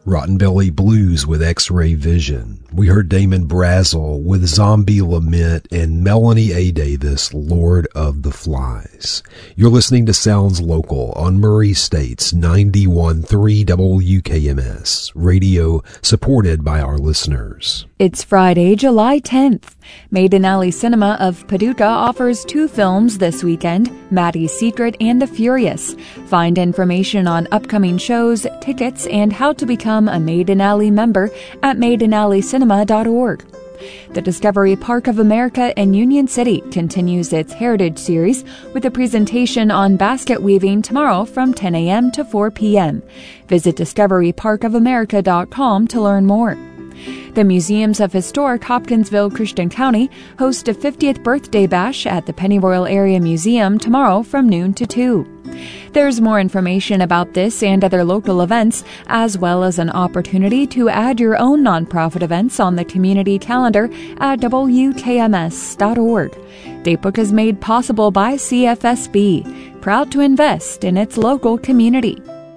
Rotten Belly Blues with X-Ray Vision. We heard Damon Brazel with Zombie Lament and Melanie A. Davis, Lord of the Flies. You're listening to Sounds Local on Murray State's 91.3 WKMS, radio supported by our listeners. It's Friday, July 10th. Maiden Alley Cinema of Paducah offers 2 films this weekend, Maddie's Secret and The Furious. Find information on upcoming shows, tickets, and how to become a Maiden Alley member at maidenalleycinema.org. The Discovery Park of America in Union City continues its Heritage Series with a presentation on basket weaving tomorrow from 10 a.m. to 4 p.m. Visit discoveryparkofamerica.com to learn more. The Museums of Historic Hopkinsville Christian County host a 50th birthday bash at the Pennyroyal Area Museum tomorrow from noon to 2. There's more information about this and other local events, as well as an opportunity to add your own nonprofit events on the community calendar at WKMS.org. Datebook is made possible by CFSB, proud to invest in its local community.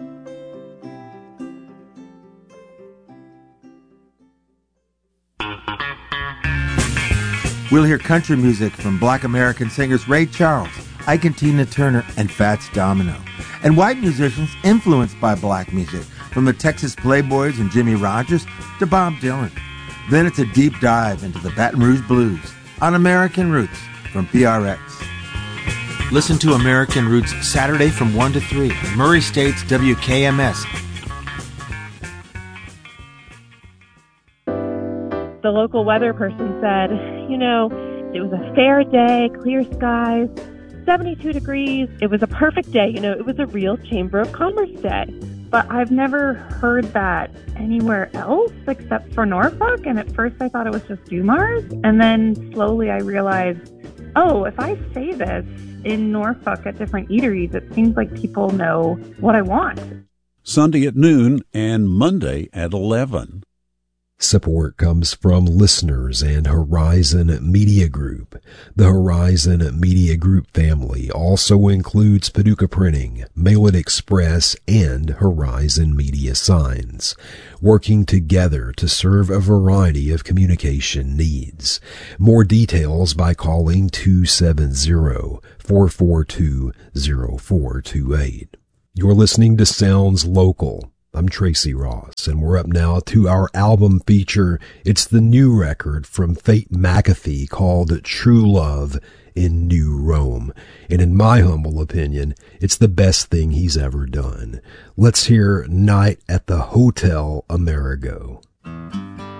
We'll hear country music from Black American singers Ray Charles, Ike and Tina Turner, and Fats Domino, and white musicians influenced by black music, from the Texas Playboys and Jimmy Rogers to Bob Dylan. Then it's a deep dive into the Baton Rouge Blues on American Roots from PRX. Listen to American Roots Saturday from 1 to 3 on Murray State's WKMS. The local weather person said, it was a fair day, clear skies, 72 degrees. It was a perfect day. It was a real Chamber of Commerce day. But I've never heard that anywhere else except for Norfolk. And at first I thought it was just Dumars. And then slowly I realized, if I say this in Norfolk at different eateries, it seems like people know what I want. Sunday at noon and Monday at 11. Support comes from listeners and Horizon Media Group. The Horizon Media Group family also includes Paducah Printing, Mail It Express, and Horizon Media Signs, working together to serve a variety of communication needs. More details by calling 270-442-0428. You're listening to Sounds Local. I'm Tracy Ross, and we're up now to our album feature. It's the new record from Fate McAfee called True Love in New Rome. And in my humble opinion, it's the best thing he's ever done. Let's hear Night at the Hotel Amerigo.